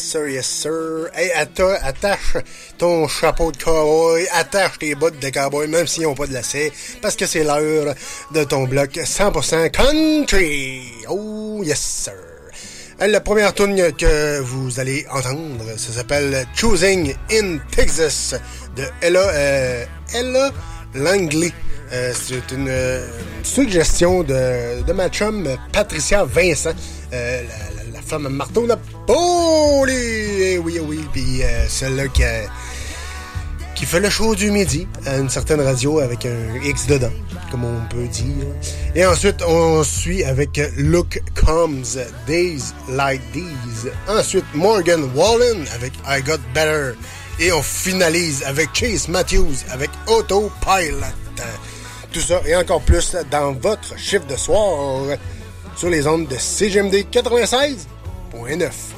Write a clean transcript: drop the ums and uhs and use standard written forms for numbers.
sir, yes, sir. Hey, attache ton chapeau de cowboy, attache tes bottes de cowboy, même s'ils n'ont pas de lacets, parce que c'est l'heure de ton bloc 100% country. Oh, yes, sir. La première tune que vous allez entendre, ça s'appelle Choosing in Texas de Ella Langley. C'est une suggestion de ma chum Patricia Vincent, la femme à marteau Napoli. Eh oui, oui, puis celle-là qui fait le show du midi à une certaine radio avec un X dedans, comme on peut dire. Et ensuite, on suit avec Look Comes, Days Like These. Ensuite, Morgan Wallen avec I Got Better. Et on finalise avec Chase Matthews avec Autopilot. Tout ça et encore plus dans votre chiffre de soir sur les ondes de CGMD 96.9.